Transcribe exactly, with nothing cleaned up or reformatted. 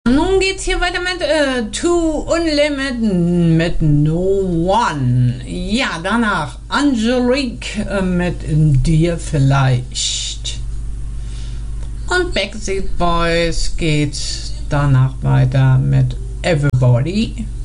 Nun geht's hier weiter mit äh, To Unlimited mit No One. Ja, danach Angelique äh, mit Dir vielleicht. Und Backstreet Boys geht danach weiter mit Everybody.